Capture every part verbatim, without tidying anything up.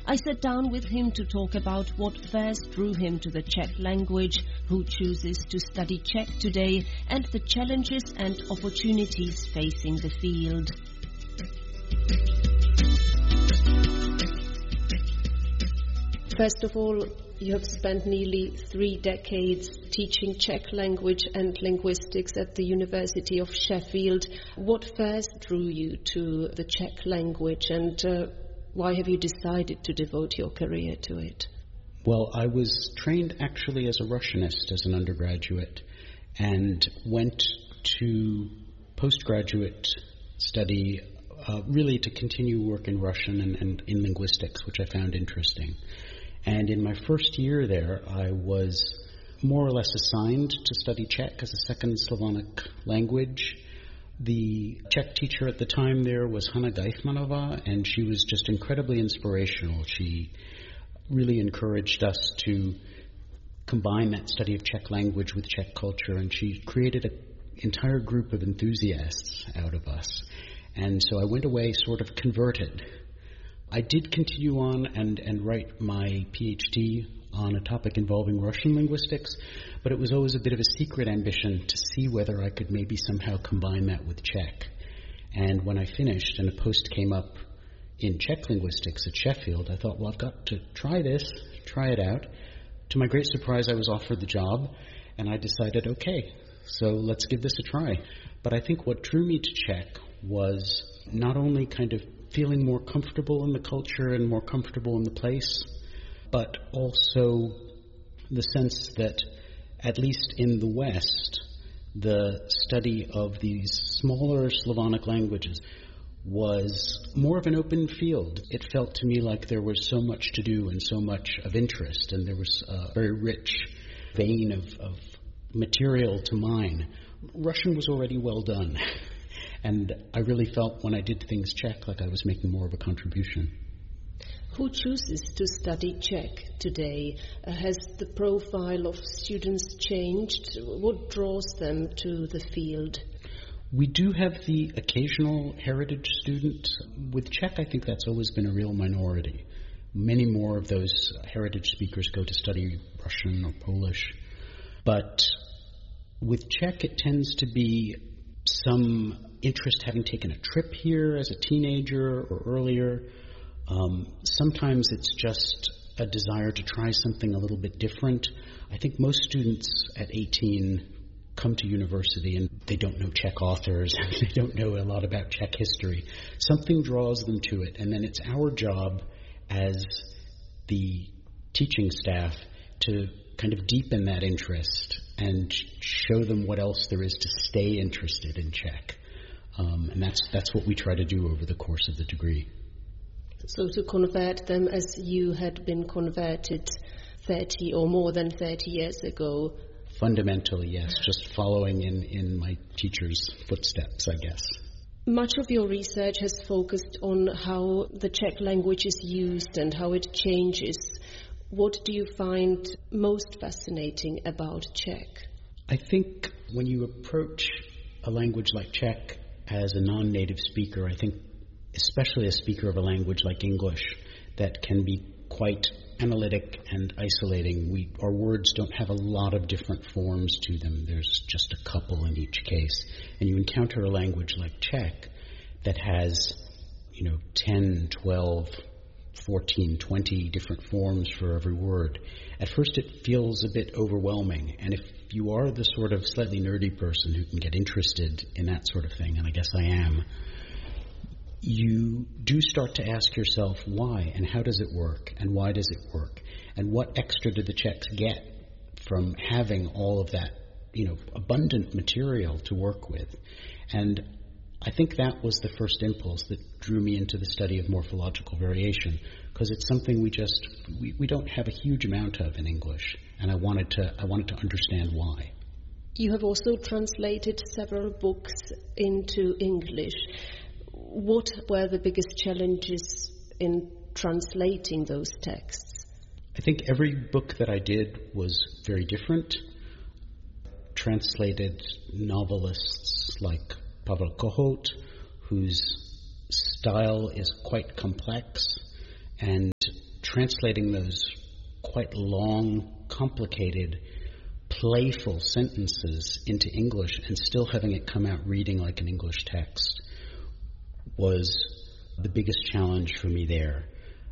I sat down with him to talk about what first drew him to the Czech language, who chooses to study Czech today, and the challenges and opportunities facing the field. First of all, you have spent nearly three decades teaching Czech language and linguistics at the University of Sheffield. What first drew you to the Czech language, and uh, why have you decided to devote your career to it? Well, I was trained actually as a Russianist as an undergraduate and went to postgraduate study uh, really to continue work in Russian and, and in linguistics, which I found interesting. And in my first year there, I was more or less assigned to study Czech as a second Slavonic language. The Czech teacher at the time there was Hanna Geifmanova, and she was just incredibly inspirational. She really encouraged us to combine that study of Czech language with Czech culture, and she created an entire group of enthusiasts out of us. And so I went away sort of converted. I did continue on and, and write my PhD on a topic involving Russian linguistics, but it was always a bit of a secret ambition to see whether I could maybe somehow combine that with Czech. And when I finished and a post came up in Czech linguistics at Sheffield, I thought, well, I've got to try this, try it out. To my great surprise, I was offered the job, and I decided, okay, so let's give this a try. But I think what drew me to Czech was not only kind of feeling more comfortable in the culture and more comfortable in the place, but also the sense that, at least in the West, the study of these smaller Slavonic languages was more of an open field. It felt to me like there was so much to do and so much of interest, and there was a very rich vein of, of material to mine. Russian was already well done. And I really felt when I did things Czech like I was making more of a contribution. Who chooses to study Czech today? Uh, has the profile of students changed? What draws them to the field? We do have the occasional heritage student. With Czech, I think that's always been a real minority. Many more of those heritage speakers go to study Russian or Polish. But with Czech, it tends to be some interest having taken a trip here as a teenager or earlier. Um, sometimes it's just a desire to try something a little bit different. I think most students at eighteen come to university and they don't know Czech authors, and they don't know a lot about Czech history. Something draws them to it, and then it's our job as the teaching staff to kind of deepen that interest and show them what else there is to stay interested in Czech. Um, and that's that's what we try to do over the course of the degree. So to convert them as you had been converted thirty or more than thirty years ago? Fundamentally, yes, just following in, in my teacher's footsteps, I guess. Much of your research has focused on how the Czech language is used and how it changes. What do you find most fascinating about Czech? I think when you approach a language like Czech as a non-native speaker, I think especially a speaker of a language like English that can be quite analytic and isolating. We, our words don't have a lot of different forms to them. There's just a couple in each case. And you encounter a language like Czech that has, you know, ten, twelve, fourteen, twenty different forms for every word. At first it feels a bit overwhelming, and if you are the sort of slightly nerdy person who can get interested in that sort of thing, and I guess I am, you do start to ask yourself why, and how does it work, and why does it work, and what extra do the Czechs get from having all of that, you know, abundant material to work with. And I think that was the first impulse that drew me into the study of morphological variation, because it's something we just we, we don't have a huge amount of in English, and I wanted to I wanted to understand why. You have also translated several books into English. What were the biggest challenges in translating those texts? I think every book that I did was very different. Translated novelists like Pavel Kohut, whose style is quite complex, and translating those quite long, complicated, playful sentences into English and still having it come out reading like an English text was the biggest challenge for me there.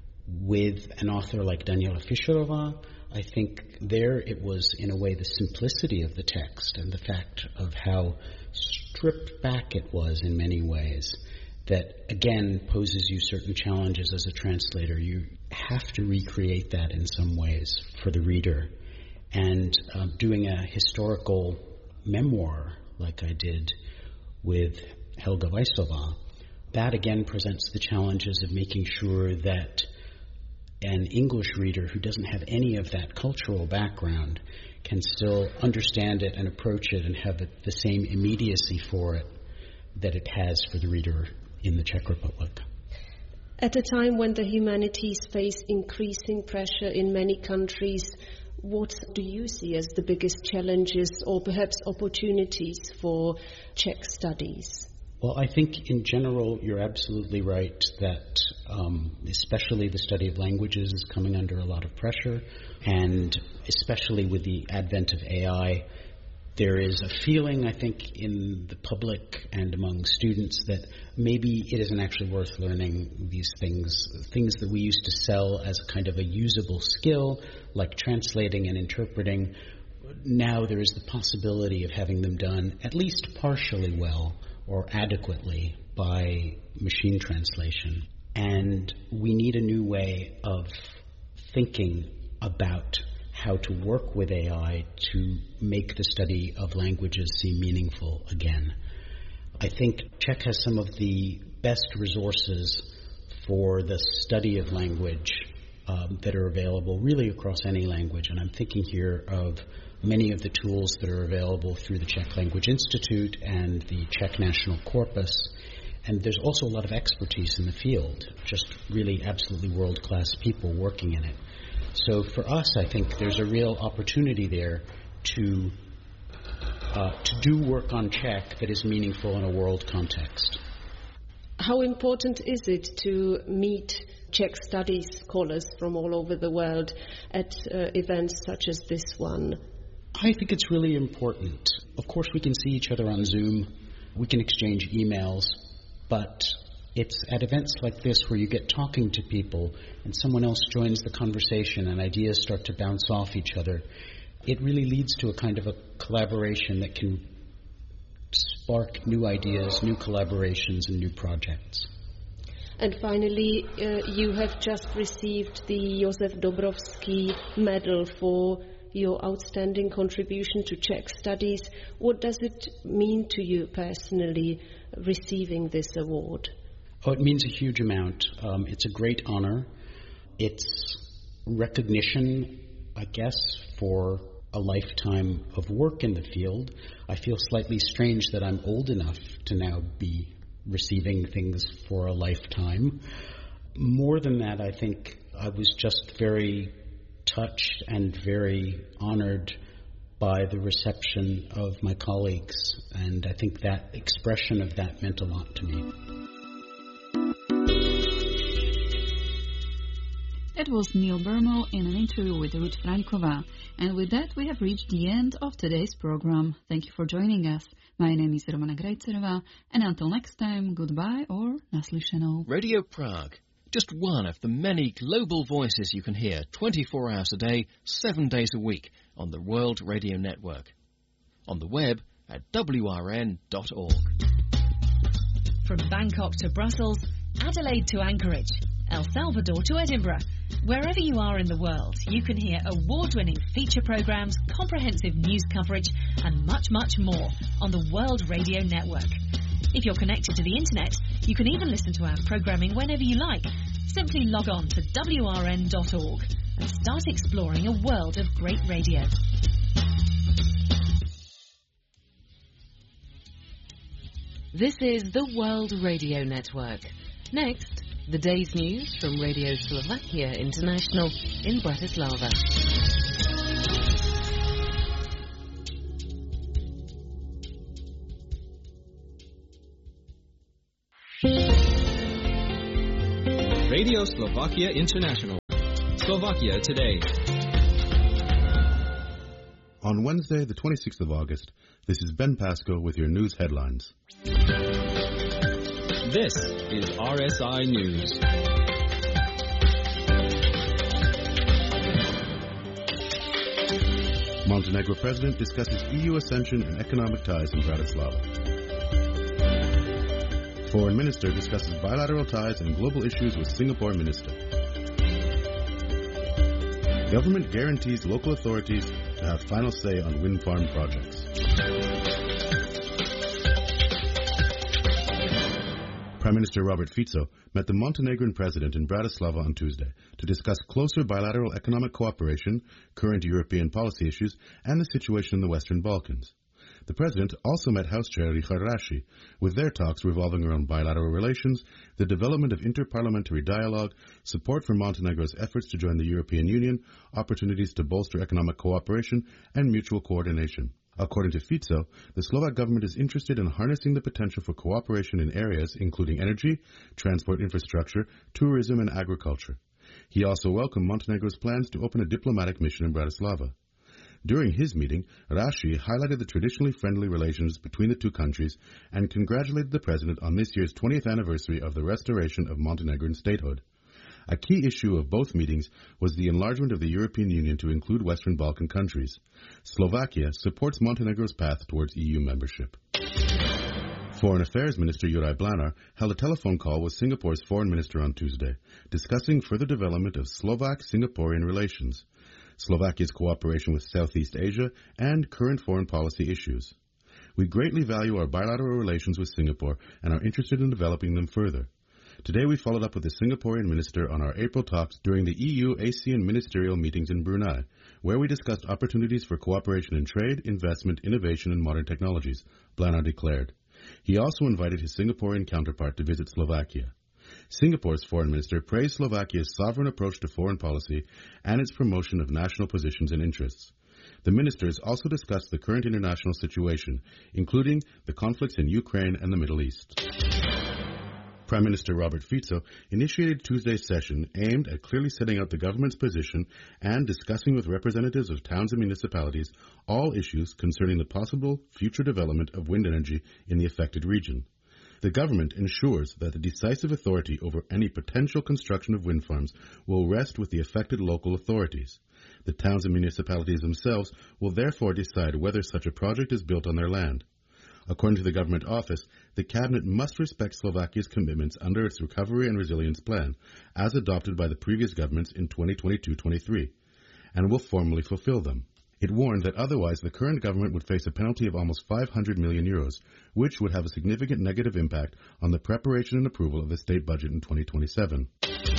With an author like Daniela Fischerova, I think there it was, in a way, the simplicity of the text and the fact of how stripped back it was in many ways that, again, poses you certain challenges as a translator. You have to recreate that in some ways for the reader. And um, doing a historical memoir like I did with Helga Weissova, that again presents the challenges of making sure that an English reader who doesn't have any of that cultural background can still understand it and approach it and have it, the same immediacy for it that it has for the reader in the Czech Republic. At a time when the humanities face increasing pressure in many countries, what do you see as the biggest challenges or perhaps opportunities for Czech studies? Well, I think in general you're absolutely right that um, especially the study of languages is coming under a lot of pressure, and especially with the advent of A I, there is a feeling, I think, in the public and among students that maybe it isn't actually worth learning these things, things that we used to sell as a kind of a usable skill, like translating and interpreting. Now there is the possibility of having them done at least partially well or adequately by machine translation. And we need a new way of thinking about how to work with A I to make the study of languages seem meaningful again. I think Czech has some of the best resources for the study of language um, that are available really across any language. And I'm thinking here of many of the tools that are available through the Czech Language Institute and the Czech National Corpus. And there's also a lot of expertise in the field, just really absolutely world-class people working in it. So for us, I think there's a real opportunity there to uh, to do work on Czech that is meaningful in a world context. How important is it to meet Czech studies scholars from all over the world at uh, events such as this one? I think it's really important. Of course, we can see each other on Zoom. We can exchange emails. But it's at events like this where you get talking to people and someone else joins the conversation and ideas start to bounce off each other. It really leads to a kind of a collaboration that can spark new ideas, new collaborations, and new projects. And finally, uh, you have just received the Josef Dobrovský Medal for your outstanding contribution to Czech studies. What does it mean to you personally, receiving this award? Oh, it means a huge amount. Um, it's a great honor. It's recognition, I guess, for a lifetime of work in the field. I feel slightly strange that I'm old enough to now be receiving things for a lifetime. More than that, I think I was just very touched and very honored by the reception of my colleagues, and I think that expression of that meant a lot to me. That was Neil Bermel in an interview with Ruth Fraňková. And with that, we have reached the end of today's program. Thank you for joining us. My name is Romana Grajcerová, and until next time, goodbye or naslyšenou. Radio Prague. Just one of the many global voices you can hear twenty-four hours a day, seven days a week on the World Radio Network. On the web at w r n dot org. From Bangkok to Brussels, Adelaide to Anchorage, El Salvador to Edinburgh. Wherever you are in the world, you can hear award-winning feature programs, comprehensive news coverage, and much, much more on the World Radio Network. If you're connected to the internet, you can even listen to our programming whenever you like. Simply log on to w r n dot org and start exploring a world of great radio. This is the World Radio Network. Next, the day's news from Radio Slovakia International in Bratislava. Radio Slovakia International Slovakia Today. On Wednesday, the twenty-sixth of August, this is Ben Pasco with your news headlines. This is R S I News. Montenegro President discusses E U ascension and economic ties in Bratislava. Foreign Minister discusses bilateral ties and global issues with Singapore Minister. Government guarantees local authorities to have final say on wind farm projects. Prime Minister Robert Fico met the Montenegrin president in Bratislava on Tuesday to discuss closer bilateral economic cooperation, current European policy issues, and the situation in the Western Balkans. The president also met House Chair Richard Raši, with their talks revolving around bilateral relations, the development of interparliamentary dialogue, support for Montenegro's efforts to join the European Union, opportunities to bolster economic cooperation, and mutual coordination. According to Fico, the Slovak government is interested in harnessing the potential for cooperation in areas including energy, transport infrastructure, tourism, and agriculture. He also welcomed Montenegro's plans to open a diplomatic mission in Bratislava. During his meeting, Raši highlighted the traditionally friendly relations between the two countries and congratulated the president on this year's twentieth anniversary of the restoration of Montenegrin statehood. A key issue of both meetings was the enlargement of the European Union to include Western Balkan countries. Slovakia supports Montenegro's path towards E U membership. Foreign Affairs Minister Juraj Blanar held a telephone call with Singapore's Foreign Minister on Tuesday, discussing further development of Slovak-Singaporean relations, Slovakia's cooperation with Southeast Asia, and current foreign policy issues. We greatly value our bilateral relations with Singapore and are interested in developing them further. Today we followed up with the Singaporean minister on our April talks during the E U-ASEAN ministerial meetings in Brunei, where we discussed opportunities for cooperation in trade, investment, innovation, and modern technologies, Blanar declared. He also invited his Singaporean counterpart to visit Slovakia. Singapore's foreign minister praised Slovakia's sovereign approach to foreign policy and its promotion of national positions and interests. The ministers also discussed the current international situation, including the conflicts in Ukraine and the Middle East. Prime Minister Robert Fico initiated Tuesday's session aimed at clearly setting out the government's position and discussing with representatives of towns and municipalities all issues concerning the possible future development of wind energy in the affected region. The government ensures that the decisive authority over any potential construction of wind farms will rest with the affected local authorities. The towns and municipalities themselves will therefore decide whether such a project is built on their land. According to the government office, the cabinet must respect Slovakia's commitments under its Recovery and Resilience Plan, as adopted by the previous governments in twenty twenty-two twenty-three, and will formally fulfill them. It warned that otherwise the current government would face a penalty of almost five hundred million euros, which would have a significant negative impact on the preparation and approval of the state budget in twenty twenty-seven.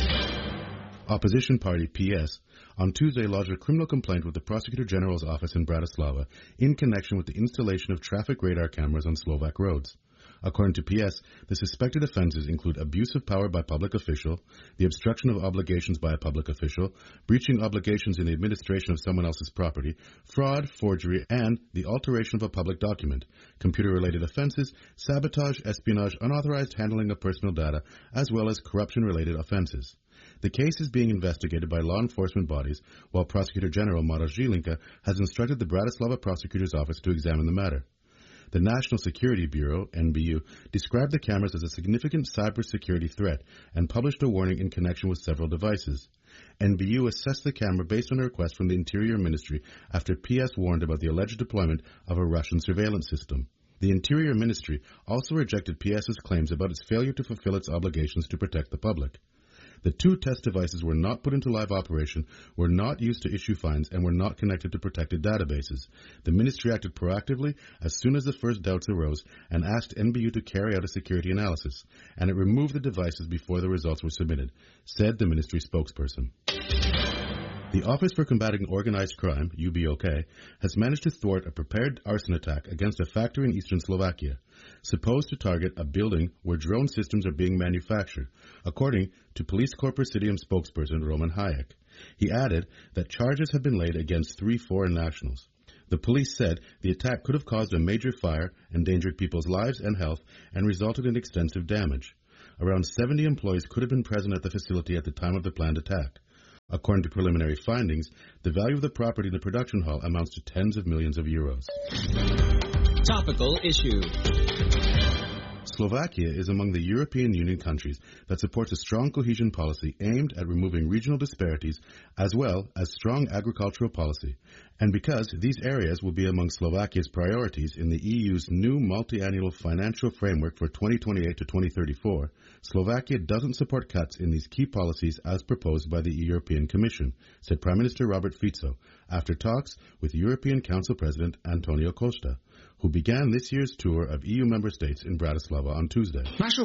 Opposition party P S on Tuesday lodged a criminal complaint with the Prosecutor General's office in Bratislava in connection with the installation of traffic radar cameras on Slovak roads. According to P S, the suspected offenses include abuse of power by public official, the obstruction of obligations by a public official, breaching obligations in the administration of someone else's property, fraud, forgery, and the alteration of a public document, computer-related offenses, sabotage, espionage, unauthorized handling of personal data, as well as corruption-related offenses. The case is being investigated by law enforcement bodies, while Prosecutor General Maroš Žilinka has instructed the Bratislava Prosecutor's Office to examine the matter. The National Security Bureau, N B U, described the cameras as a significant cybersecurity threat and published a warning in connection with several devices. N B U assessed the camera based on a request from the Interior Ministry after P S warned about the alleged deployment of a Russian surveillance system. The Interior Ministry also rejected P S's claims about its failure to fulfill its obligations to protect the public. The two test devices were not put into live operation, were not used to issue fines, and were not connected to protected databases. The ministry acted proactively as soon as the first doubts arose and asked N B U to carry out a security analysis, and it removed the devices before the results were submitted, said the ministry spokesperson. The Office for Combating Organized Crime, U B O K, has managed to thwart a prepared arson attack against a factory in eastern Slovakia, supposed to target a building where drone systems are being manufactured, according to Police Corps Presidium spokesperson Roman Hayek. He added that charges have been laid against three foreign nationals. The police said the attack could have caused a major fire, endangered people's lives and health, and resulted in extensive damage. Around seventy employees could have been present at the facility at the time of the planned attack. According to preliminary findings, the value of the property in the production hall amounts to tens of millions of euros. Topical issue. Slovakia is among the European Union countries that supports a strong cohesion policy aimed at removing regional disparities as well as strong agricultural policy. And because these areas will be among Slovakia's priorities in the E U's new multi-annual financial framework for twenty twenty-eight to twenty thirty-four, Slovakia doesn't support cuts in these key policies as proposed by the European Commission, said Prime Minister Robert Fico after talks with European Council President Antonio Costa, who began this year's tour of E U member states in Bratislava on Tuesday.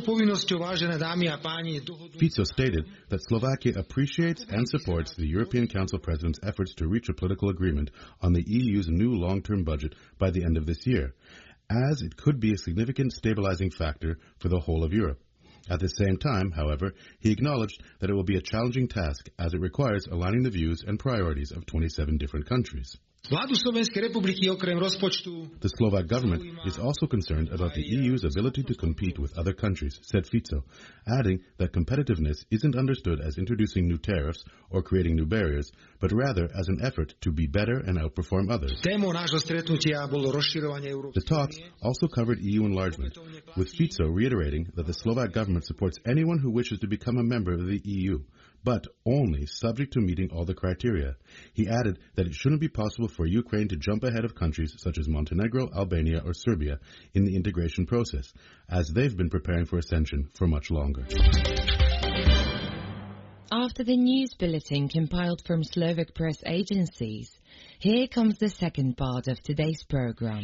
Fico stated that Slovakia appreciates and supports the European Council President's efforts to reach a political agreement on the E U's new long-term budget by the end of this year, as it could be a significant stabilizing factor for the whole of Europe. At the same time, however, he acknowledged that it will be a challenging task as it requires aligning the views and priorities of twenty-seven different countries. The Slovak government is also concerned about the E U's ability to compete with other countries, said Fico, adding that competitiveness isn't understood as introducing new tariffs or creating new barriers, but rather as an effort to be better and outperform others. The talks also covered E U enlargement, with Fico reiterating that the Slovak government supports anyone who wishes to become a member of the E U, but only subject to meeting all the criteria. He added that it shouldn't be possible for Ukraine to jump ahead of countries such as Montenegro, Albania, or Serbia in the integration process, as they've been preparing for ascension for much longer. After the news bulletin compiled from Slovak press agencies, here comes the second part of today's program.